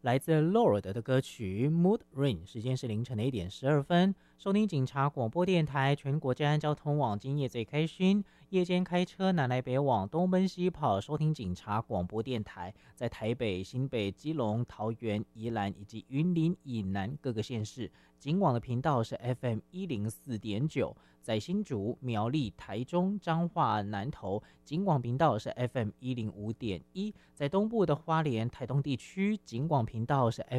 来自 Lord 的歌曲 Mood Ring， 时间是凌晨的1点12分。收听警察广播电台，全国治安交通网，今夜最开心。夜间开车南来北往，东奔西跑，收听警察广播电台，在台北、新北、基隆、桃园、宜兰以及云林以南各个县市，警广的频道是 FM104.9。在新竹、苗栗、台中、彰化、南投，警广频道是 FM105.1；在东部的花莲、台东地区，警广频道是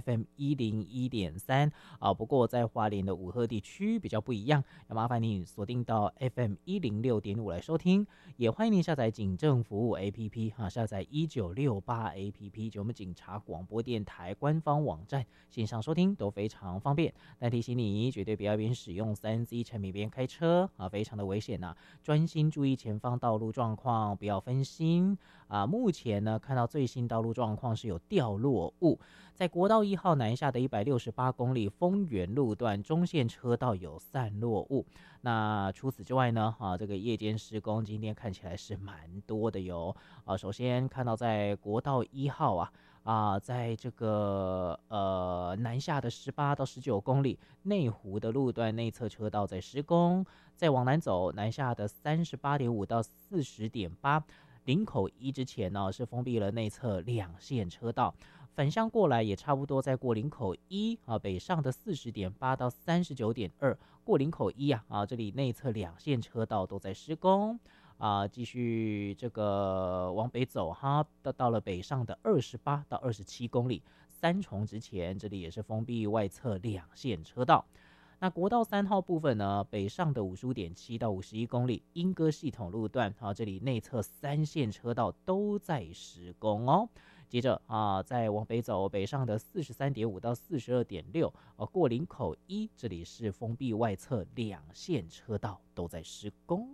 FM101.3。不过在花莲的五鹤地区比较不一样，要麻烦你锁定到 FM106.5来收听。也欢迎您下载警政服务 APP 下载1968 APP， 就我们警察广播电台官方网站，线上收听都非常方便。但提醒你，绝对不要边使用3C 产品边开车非常的危险专心注意前方道路状况，不要分心目前呢，看到最新道路状况是有掉落物，在国道1号南下的168公里丰原路段中线车道有散落物。那除此之外呢，这个夜间施工今天看起来是蛮多的哟。首先看到在国道1号在这个南下的18到19公里内湖的路段内侧车道在施工，再往南走南下的38.5到40.8，林口1之前呢是封闭了内侧2线车道，反向过来也差不多在过林口1北上的40.8到39.2，过林口1这里内侧2线车道都在施工。继续这个往北走到了北上的28到27公里，三重之前这里也是封闭外侧2线车道。那国道3号部分呢，北上的55.7到51公里莺歌系统路段这里内侧3线车道都在施工哦。接着再往北走，北上的43.5到42.6过林口1，这里是封闭外侧2线车道都在施工。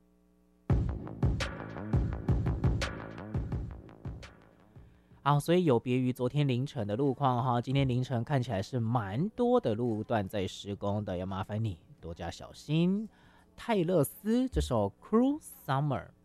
所以有别于昨天凌晨的路况今天凌晨看起来是蛮多的路段在施工的，要麻烦你多加小心。泰勒斯这首 Cruel Summer。